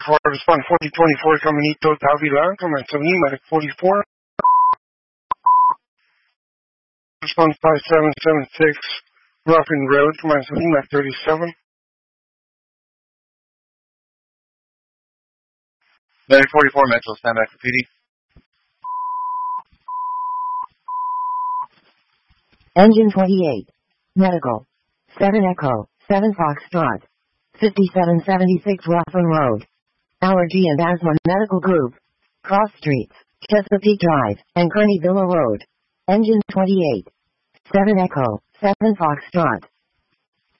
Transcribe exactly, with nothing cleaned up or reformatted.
For respond forty twenty-four Caminito Davila, command seventy, medic forty-four. Response five seven seven six, Ruffin Road, command seventy, medic thirty-seven. Medic forty-four, Metro, stand by for P D. Engine twenty-eight, medical, seven Echo, seven Foxtrot, fifty-seven seventy-six Ruffin Road. Allergy and Asthma Medical Group, Cross Streets, Chesapeake Drive, and Kearney Villa Road. Engine twenty-eight, seven Echo, seven Foxtrot,